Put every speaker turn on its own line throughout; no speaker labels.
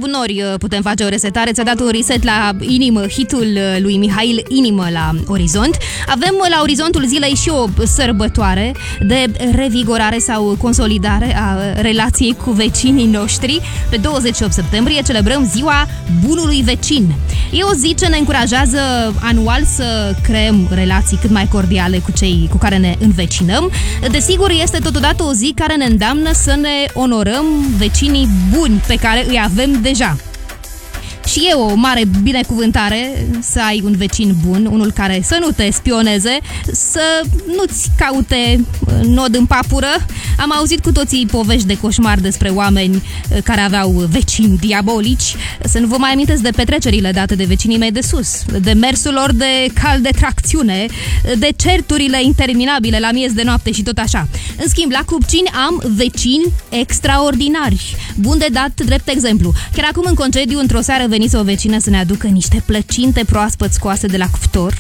sub nori putem face o resetare. Ți-a dat un reset la inimă, hitul lui Mihail Inimă la Orizont. Avem la orizontul zilei și o sărbătoare de revigorare sau consolidare a relației cu vecinii noștri. Pe 28 septembrie celebrăm ziua bunului vecin. E o zi ce ne încurajează anual să creăm relații cât mai cordiale cu cei cu care ne învecinăm. Desigur, este totodată o zi care ne îndeamnă să ne onorăm vecinii buni pe care îi avem deja. Și e o mare binecuvântare să ai un vecin bun, unul care să nu te spioneze, să nu-ți caute nod în papură. Am auzit cu toții povești de coșmar despre oameni care aveau vecini diabolici. Să nu vă mai amintiți de petrecerile date de vecinii mei de sus, de mersul lor de cal de tracțiune, de certurile interminabile la miez de noapte și tot așa. În schimb, la Cupcini am vecini extraordinari. Bun de dat drept exemplu. Chiar acum în concediu, într-o seară veniți o vecină să ne aducă niște plăcinte proaspăt scoase de la cuptor.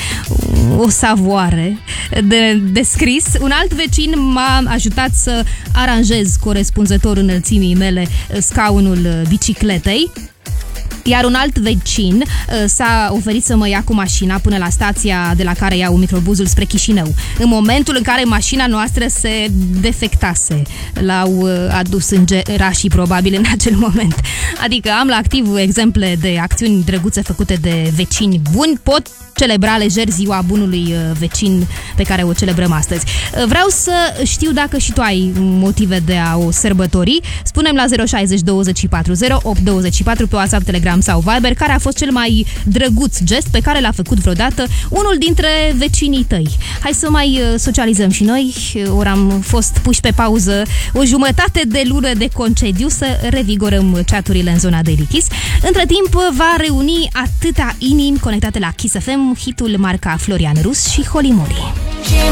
O savoare de descris. Un alt vecin m-a ajutat să aranjez corespunzător înălțimii mele scaunul bicicletei. Iar un alt vecin s-a oferit să mă ia cu mașina până la stația de la care iau microbuzul spre Chișinău, în momentul în care mașina noastră se defectase. L-au adus îngerașii probabil în acel moment. Adică am la activ exemple de acțiuni drăguțe făcute de vecini buni. Pot celebra lejer ziua bunului vecin pe care o celebrăm astăzi. Vreau să știu dacă și tu ai motive de a o sărbători. Spune-mi la 060 24 08 24 pe WhatsApp, Telegram sau Viber care a fost cel mai drăguț gest pe care l-a făcut vreodată unul dintre vecinii tăi. Hai să mai socializăm și noi. Ori am fost puși pe pauză o jumătate de lună de concediu să revigorăm chaturile în zona Daily Kiss. Între timp va reuni atâta inimi conectate la Kiss FM, hitul marca Florian Rus și Holy Moly.